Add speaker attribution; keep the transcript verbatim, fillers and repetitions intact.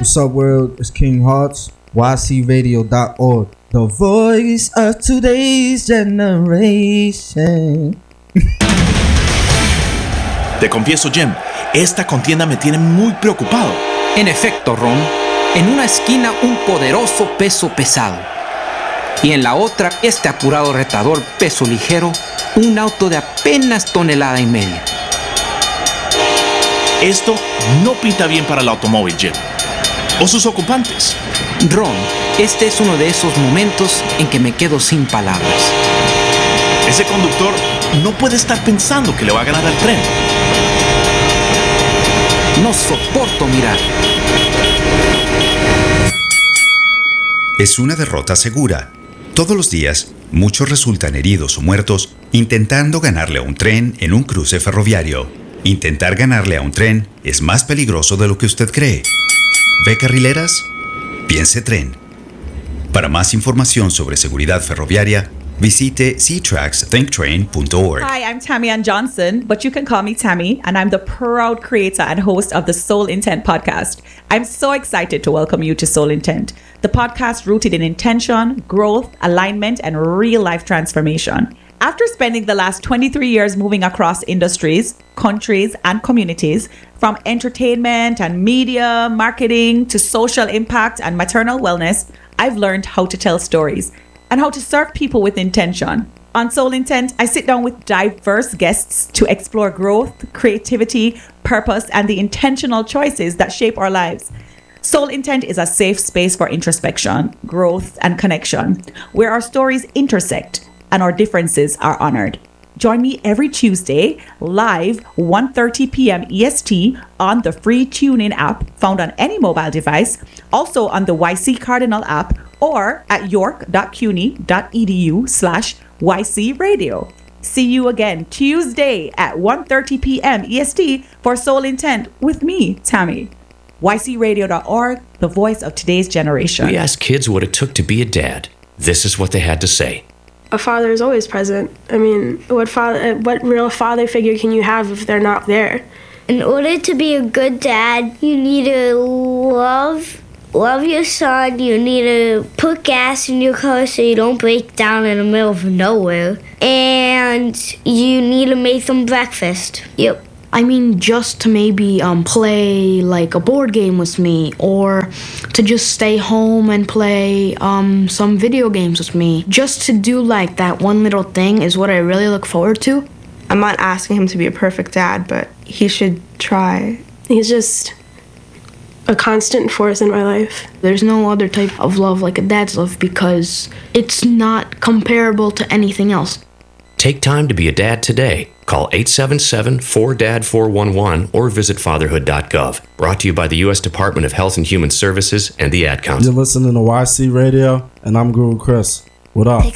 Speaker 1: What's up, world? It's King Hearts, Y C radio dot org, the voice of today's generation.
Speaker 2: Te confieso, Jem, esta contienda me tiene muy preocupado.
Speaker 3: En efecto, Ron, en una esquina un poderoso peso pesado. Y en la otra, este apurado retador peso ligero, un auto de apenas tonelada y media.
Speaker 2: Esto no pinta bien para el automóvil, Jem. O sus ocupantes.
Speaker 3: Ron, este es uno de esos momentos en que me quedo sin palabras.
Speaker 2: Ese conductor no puede estar pensando que le va a ganar al tren.
Speaker 3: No soporto mirar.
Speaker 4: Es una derrota segura. Todos los días, muchos resultan heridos o muertos intentando ganarle a un tren en un cruce ferroviario. Intentar ganarle a un tren es más peligroso de lo que usted cree. ¿Ve carrileras? Piense tren. Para más información sobre seguridad ferroviaria, visite c trax think train dot org.
Speaker 5: Hi, I'm Tammy Ann Johnson, but you can call me Tammy, and I'm the proud creator and host of the Soul Intent podcast. I'm so excited to welcome you to Soul Intent, the podcast rooted in intention, growth, alignment, and real-life transformation. After spending the last twenty-three years moving across industries, countries, and communities, from entertainment and media, marketing to social impact and maternal wellness, I've learned how to tell stories and how to serve people with intention. On Soul Intent, I sit down with diverse guests to explore growth, creativity, purpose, and the intentional choices that shape our lives. Soul Intent is a safe space for introspection, growth, and connection, where our stories intersect and our differences are honored. Join me every Tuesday, live one thirty p.m. E S T on the free TuneIn app found on any mobile device, also on the Y C Cardinal app, or at york.cuny.edu slash YC radio. See you again Tuesday at one thirty p.m. E S T for Soul Intent with me, Tammy. Y C radio dot org, the voice of today's generation.
Speaker 6: We asked kids what it took to be a dad. This is what they had to say.
Speaker 7: A father is always present. I mean, what father, what real father figure can you have if they're not there?
Speaker 8: In order to be a good dad, you need to love love your son. You need to put gas in your car so you don't break down in the middle of nowhere. And you need to make them breakfast. Yep.
Speaker 9: I mean, just to maybe um, play like a board game with me, or to just stay home and play um, some video games with me. Just to do like that one little thing is what I really look forward to.
Speaker 10: I'm not asking him to be a perfect dad, but he should try.
Speaker 7: He's just a constant force in my life.
Speaker 9: There's no other type of love like a dad's love because it's not comparable to anything else.
Speaker 6: Take time to be a dad today. Call eight seven seven, four D A D, four one one or visit fatherhood dot gov. Brought to you by the U S Department of Health and Human Services and the Ad Council.
Speaker 1: You're listening to Y C Radio, and I'm Guru Chris. What up?